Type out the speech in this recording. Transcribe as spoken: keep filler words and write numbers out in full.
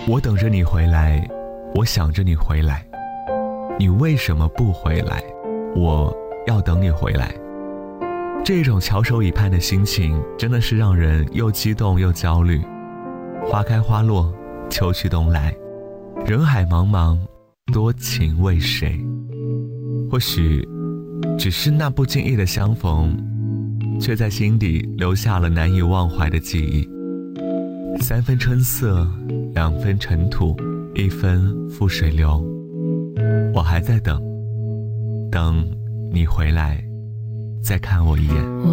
我等着你回来，我想着你回来，你为什么不回来？我要等你回来。这种翘首以盼的心情真的是让人又激动又焦虑。花开花落，秋去冬来，人海茫茫，多情为谁？或许只是那不经意的相逢，却在心底留下了难以忘怀的记忆。三分春色，两分尘土，一分覆水流。我还在等，等你回来，再看我一眼。 我